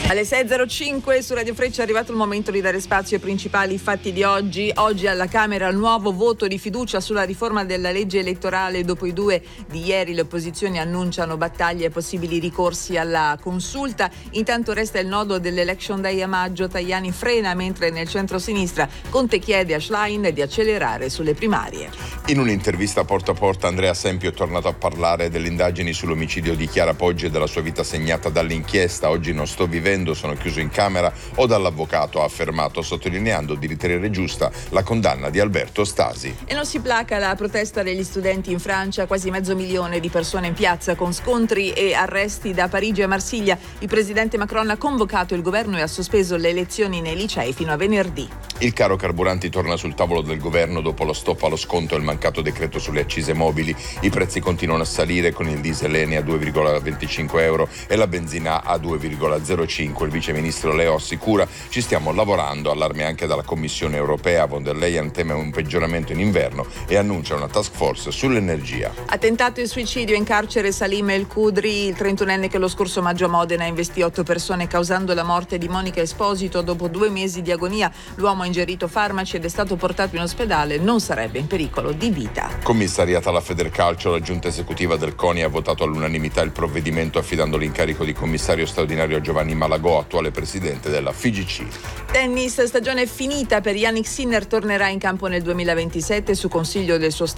Alle 6.05 su Radio Freccia è arrivato il momento di dare spazio ai principali fatti di oggi. Oggi alla Camera il nuovo voto di fiducia sulla riforma della legge elettorale. Dopo i 2 di ieri le opposizioni annunciano battaglie e possibili ricorsi alla consulta. Intanto resta il nodo dell'Election Day a maggio. Tajani frena, mentre nel centro-sinistra Conte chiede a Schlein di accelerare sulle primarie. In un'intervista porta a porta Andrea Sempio è tornato a parlare delle indagini sull'omicidio di Chiara Poggi e della sua vita segnata dall'inchiesta. Oggi non sto vivendo, sono chiuso in camera, o dall'avvocato, ha affermato, sottolineando di ritenere giusta la condanna di Alberto Stasi. E non si placa la protesta degli studenti in Francia, quasi 500.000 di persone in piazza con scontri e arresti da Parigi a Marsiglia. Il presidente Macron ha convocato il governo e ha sospeso le lezioni nei licei fino a venerdì. Il caro carburanti torna sul tavolo del governo dopo lo stop allo sconto e il mancato decreto sulle accise mobili. I prezzi continuano a salire con il diesel Eni a 2,25 euro e la benzina a 2,05. Il viceministro Leo assicura: ci stiamo lavorando, allarme anche dalla Commissione europea. Von der Leyen teme un peggioramento in inverno e annuncia una task force sull'energia. Attentato e suicidio in carcere Salim El Khudri, il 31enne che lo scorso maggio a Modena investì 8 persone causando la morte di Monica Esposito. Dopo 2 mesi di agonia l'uomo ha ingerito farmaci ed è stato portato in ospedale, non sarebbe in pericolo di vita. Commissariata la Federcalcio, la giunta esecutiva del CONI ha votato all'unanimità il provvedimento affidando l'incarico di commissario straordinario a Giovanni Malagò, attuale presidente della FIGC. Tennis, stagione finita per Jannik Sinner, tornerà in campo nel 2027 su consiglio del suo